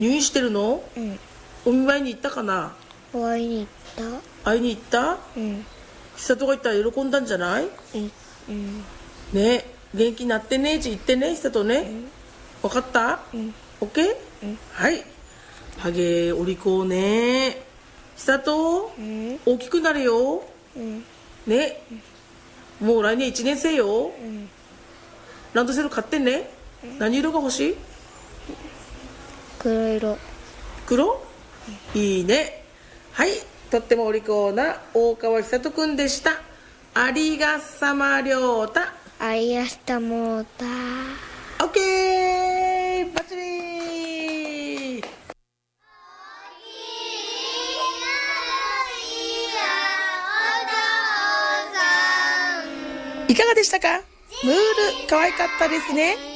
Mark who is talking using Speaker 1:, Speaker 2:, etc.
Speaker 1: 入院してるの？
Speaker 2: うん。
Speaker 1: お見舞いに行ったかな？
Speaker 2: 会いに行った。
Speaker 1: 会いに行った？
Speaker 2: うん。
Speaker 1: 久とが行ったら喜んだんじゃない？
Speaker 2: うん。
Speaker 1: ね、元気になってねって言ってね、久とね。分かった？
Speaker 2: うん。
Speaker 1: オッケー？はい。ハゲお利口ね。久と、大きくなるよ。ね。もう来年1年生よ。ランドセル買ってね。何色が欲しい？
Speaker 2: 黒色。
Speaker 1: 黒？いいね。はい。とってもお利口な大川久人くんでした。ありがさまりょうた。
Speaker 2: ありがしたもうた。
Speaker 1: オッケーバッチリー。いかがでしたか？ムール可愛かったですね。